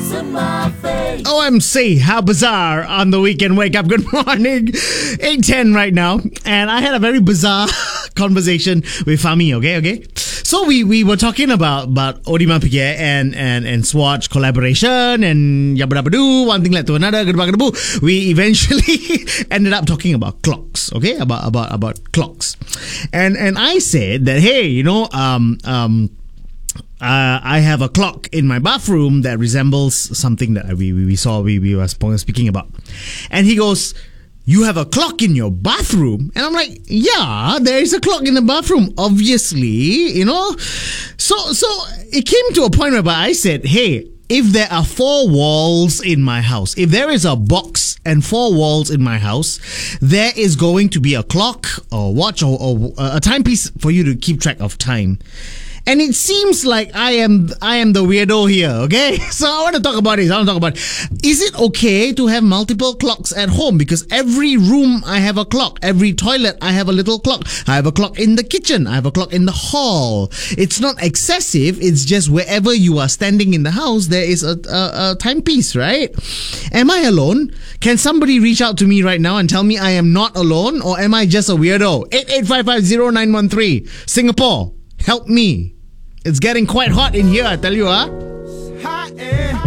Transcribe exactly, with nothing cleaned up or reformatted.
O M C, how bizarre on the weekend wake up. Good morning. eight ten right now. And I had a very bizarre conversation with Fahmi, okay, okay? So we, we were talking about, about Odima Piquet and, and, and Swatch collaboration and yabba-dabba-doo, one thing led to another, gadabba-gadaboo. We eventually ended up talking about clocks, okay? About, about, about clocks. And, and I said that, hey, you know, um, um, Uh, I have a clock in my bathroom that resembles something that we, we, we saw we, we were speaking about. And he goes, you have a clock in your bathroom? And I'm like, yeah, there is a clock in the bathroom, obviously, you know. So, so it came to a point where I said, hey, if there are four walls in my house, if there is a box and four walls in my house, there is going to be a clock or watch or, or a timepiece for you to keep track of time. And it seems like I am I am the weirdo here, okay? So I want to talk about this. I want to talk about, is it okay to have multiple clocks at home? Because every room I have a clock. Every toilet I have a little clock. I have a clock in the kitchen. I have a clock in the hall. It's not excessive. It's just wherever you are standing in the house, there is a, a, a timepiece, right? Am I alone? Can somebody reach out to me right now and tell me I am not alone? Or am I just a weirdo? eight eight five five zero nine one three. Singapore, help me. It's getting quite hot in here, I tell you, huh?